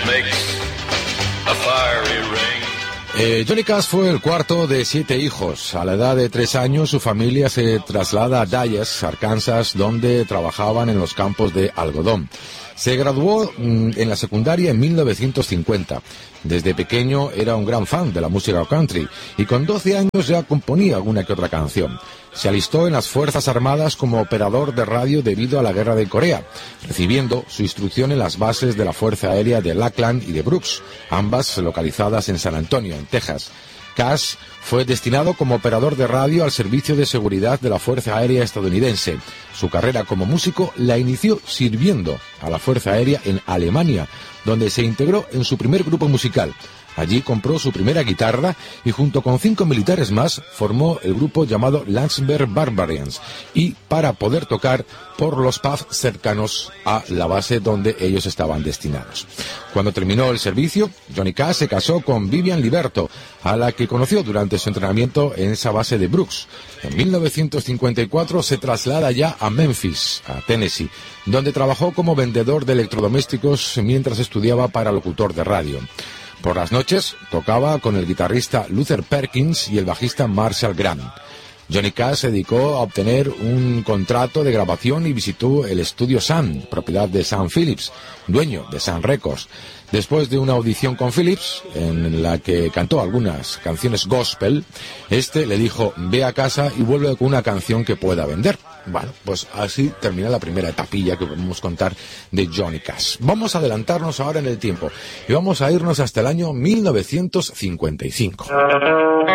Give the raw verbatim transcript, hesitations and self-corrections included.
Eh, Johnny Cash fue el cuarto de siete hijos. A la edad de tres años, su familia se traslada a Dallas, Arkansas, donde trabajaban en los campos de algodón. Se graduó mmm, en la secundaria en mil novecientos cincuenta. Desde pequeño era un gran fan de la música country y con doce años ya componía alguna que otra canción. Se alistó en las Fuerzas Armadas como operador de radio debido a la guerra de Corea, recibiendo su instrucción en las bases de la Fuerza Aérea de Lackland y de Brooks, ambas localizadas en San Antonio, en Texas. Cash fue destinado como operador de radio al Servicio de Seguridad de la Fuerza Aérea estadounidense. Su carrera como músico la inició sirviendo a la Fuerza Aérea en Alemania, donde se integró en su primer grupo musical. Allí compró su primera guitarra y junto con cinco militares más formó el grupo llamado Landsberg Barbarians, y para poder tocar por los pubs cercanos a la base donde ellos estaban destinados. Cuando terminó el servicio, Johnny Cash se casó con Vivian Liberto, a la que conoció durante su entrenamiento en esa base de Brooks. En mil novecientos cincuenta y cuatro se traslada ya a Memphis, a Tennessee, donde trabajó como vendedor de electrodomésticos mientras estudiaba para locutor de radio. Por las noches tocaba con el guitarrista Luther Perkins y el bajista Marshall Grant. Johnny Cash se dedicó a obtener un contrato de grabación y visitó el estudio Sun, propiedad de Sam Phillips, dueño de Sun Records. Después de una audición con Phillips, en la que cantó algunas canciones gospel, este le dijo: ve a casa y vuelve con una canción que pueda vender. Bueno, pues así termina la primera etapilla que podemos contar de Johnny Cash. Vamos a adelantarnos ahora en el tiempo y vamos a irnos hasta el año mil novecientos cincuenta y cinco.